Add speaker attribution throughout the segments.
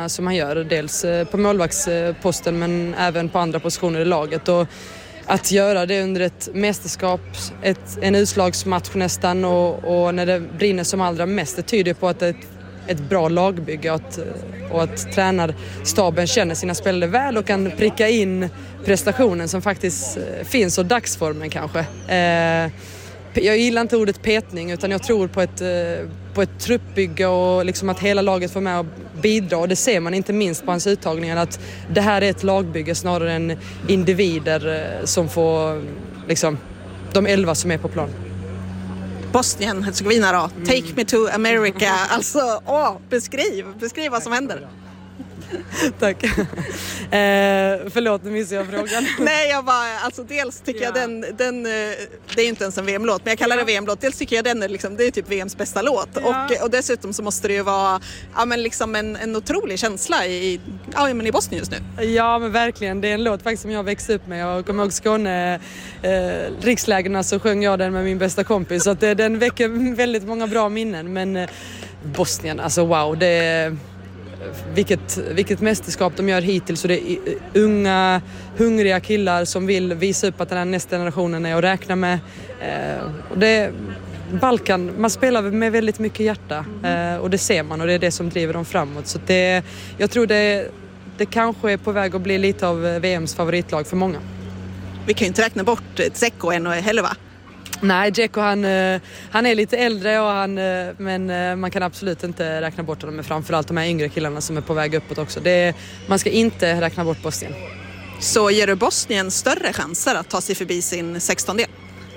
Speaker 1: insatserna som han gör. Dels på målvaktsposten men även på andra positioner i laget. Och att göra det under ett mästerskap, en utslagsmatch nästan och när det brinner som allra mest, det tyder på att det är ett bra lagbygge och att tränarstaben känner sina spelare väl och kan pricka in prestationen som faktiskt finns och dagsformen kanske. Jag gillar inte ordet petning utan jag tror på ett truppbygge och liksom att hela laget får med och bidra, och det ser man inte minst på hans uttagningar att det här är ett lagbygge snarare än individer som får liksom de 11 som är på plan.
Speaker 2: Bosnien, Herzegovina då. Take me to America. Alltså, beskriv vad som händer.
Speaker 1: Tack. Förlåt, nu missade jag frågan.
Speaker 2: Nej, dels tycker jag den det är ju inte ens en VM-låt, men jag kallar det VM-låt. Dels tycker jag den är liksom, det är typ VMs bästa låt. Ja. Och dessutom så måste det ju vara liksom en otrolig känsla i Bosnien just nu.
Speaker 1: Ja, men verkligen. Det är en låt faktiskt som jag växte upp med. Jag kommer ihåg Skåne rikslägerna, så sjöng jag den med min bästa kompis. Så att den väcker väldigt många bra minnen. Men Bosnien, alltså wow, det är vilket mästerskap de gör hittills, så det är unga, hungriga killar som vill visa upp att den här nästa generationen är att räkna med. Balkan, man spelar med väldigt mycket hjärta och det ser man, och det är det som driver dem framåt. Så jag tror det kanske är på väg att bli lite av VMs favoritlag för många.
Speaker 2: Vi kan ju inte räkna bort Dzeko än heller, va?
Speaker 1: Nej, Dzeko han är lite äldre men man kan absolut inte räkna bort honom, med framförallt de här yngre killarna som är på väg uppåt också. Man ska inte räkna bort Bosnien.
Speaker 2: Så ger du Bosnien större chanser att ta sig förbi sin 16-del?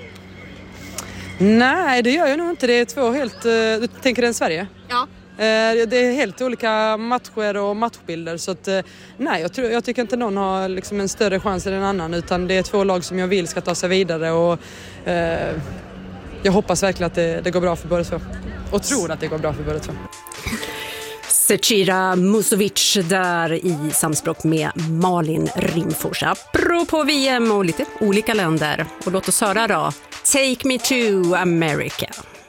Speaker 1: Nej, det gör jag nog inte. Det är två helt... Du tänker den Sverige?
Speaker 2: Ja.
Speaker 1: Det är helt olika matcher och matchbilder, så att nej, jag tycker inte någon har liksom en större chans än en annan, utan det är två lag som jag vill ska ta sig vidare, och jag hoppas verkligen att det går bra för båda två, och tror att det går bra för båda två.
Speaker 3: Zecira Musovic där i samspråk med Malin Rimfors. Apropå VM och lite olika länder. Och låt oss höra då. Take me to America.